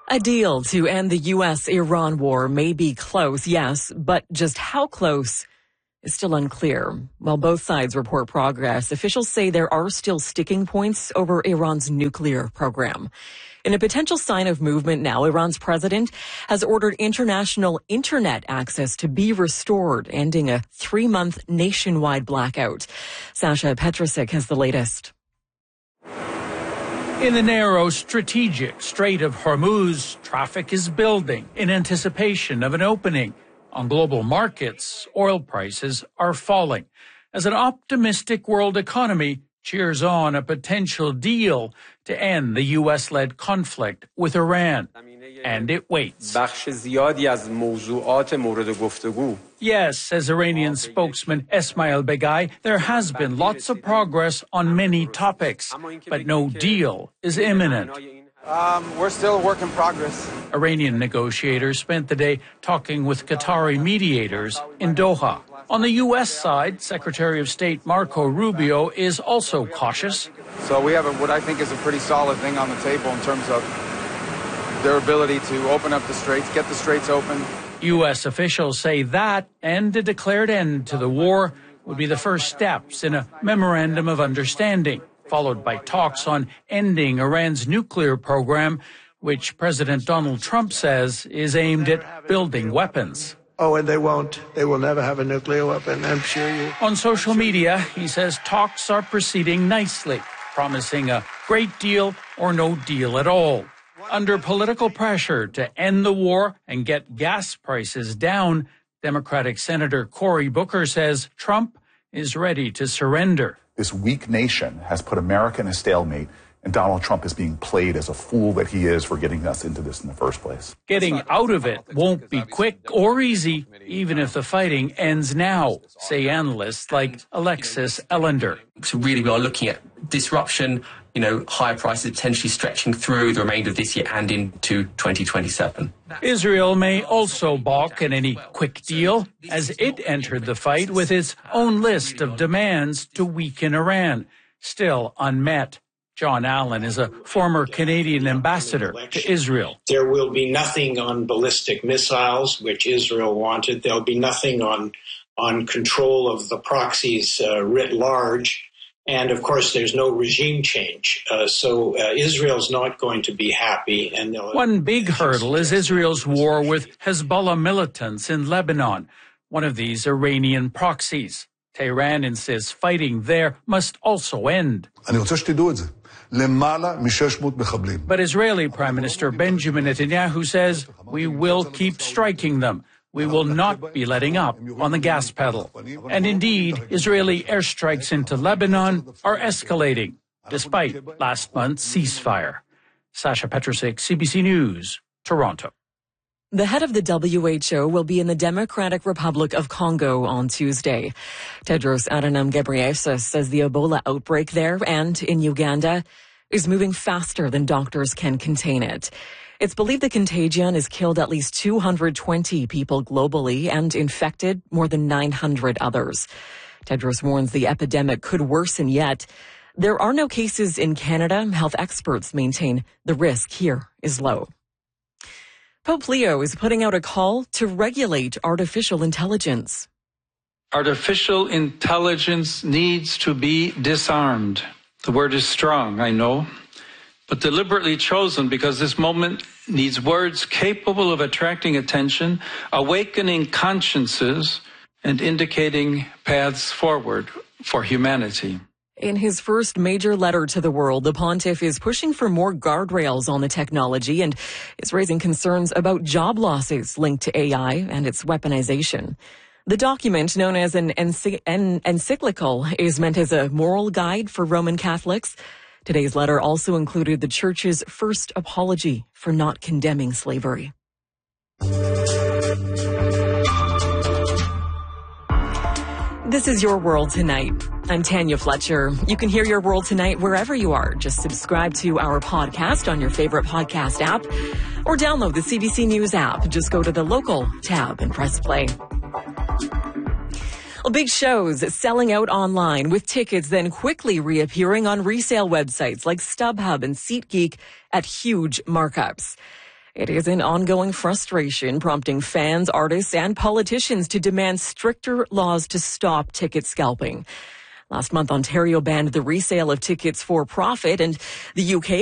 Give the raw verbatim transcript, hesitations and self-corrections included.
A deal to end the U S Iran war may be close, yes, but just how close is still unclear. While both sides report progress, officials say there are still sticking points over Iran's nuclear program. In a potential sign of movement now, Iran's president has ordered international internet access to be restored, ending a three-month nationwide blackout. Sasha Petrusik has the latest. In the narrow, strategic Strait of Hormuz, traffic is building in anticipation of an opening. On global markets, oil prices are falling as an optimistic world economy cheers on a potential deal to end the U S-led conflict with Iran. And it waits. Yes, says Iranian spokesman Esmail Begai, there has been lots of progress on many topics, but no deal is imminent. Um, we're still a work in progress. Iranian negotiators spent the day talking with Qatari mediators in Doha. On the U S side, Secretary of State Marco Rubio is also cautious. So we have a, what I think is a pretty solid thing on the table in terms of their ability to open up the straits, get the straits open. U S officials say that and a declared end to the war would be the first steps in a memorandum of understanding, followed by talks on ending Iran's nuclear program, which President Donald Trump says is aimed at building weapons. Oh, and they won't. They will never have a nuclear weapon, I'm sure you. On social media, he says talks are proceeding nicely, promising a great deal or no deal at all. Under political pressure to end the war and get gas prices down, Democratic Senator Cory Booker says Trump is ready to surrender. This weak nation has put America in a stalemate, and Donald Trump is being played as a fool that he is for getting us into this in the first place. Getting out of it won't be quick or easy, even if the fighting ends now, say analysts like Alexis Ellender. So really we are looking at disruption, you know, higher prices potentially stretching through the remainder of this year and into twenty twenty-seven. Israel may also balk at any quick deal as it entered the fight with its own list of demands to weaken Iran, still unmet. John Allen is a former Canadian ambassador to Israel. There will be nothing on ballistic missiles, which Israel wanted. There'll be nothing on on control of the proxies uh, writ large. And, of course, there's no regime change. Uh, so uh, Israel's not going to be happy. And one big hurdle is Israel's war with Hezbollah militants in Lebanon, one of these Iranian proxies. Tehran insists fighting there must also end. But Israeli Prime Minister Benjamin Netanyahu says we will keep striking them. We will not be letting up on the gas pedal. And indeed, Israeli airstrikes into Lebanon are escalating, despite last month's ceasefire. Sasha Petrusik, C B C News, Toronto. The head of the W H O will be in the Democratic Republic of Congo on Tuesday. Tedros Adhanom Ghebreyesus says the Ebola outbreak there and in Uganda is moving faster than doctors can contain it. It's believed the contagion has killed at least two hundred twenty people globally and infected more than nine hundred others. Tedros warns the epidemic could worsen yet. There are no cases in Canada. Health experts maintain the risk here is low. Pope Leo is putting out a call to regulate artificial intelligence. Artificial intelligence needs to be disarmed. The word is strong, I know, but deliberately chosen because this moment needs words capable of attracting attention, awakening consciences, and indicating paths forward for humanity. In his first major letter to the world, the pontiff is pushing for more guardrails on the technology and is raising concerns about job losses linked to A I and its weaponization. The document, known as an encyclical, is meant as a moral guide for Roman Catholics. Today's letter also included the Church's first apology for not condemning slavery. This is Your World Tonight. I'm Tanya Fletcher. You can hear Your World Tonight wherever you are. Just subscribe to our podcast on your favorite podcast app or download the C B C News app. Just go to the local tab and press play. Well, big shows selling out online with tickets then quickly reappearing on resale websites like StubHub and SeatGeek at huge markups. It is an ongoing frustration, prompting fans, artists, and politicians to demand stricter laws to stop ticket scalping. Last month, Ontario banned the resale of tickets for profit, and the U K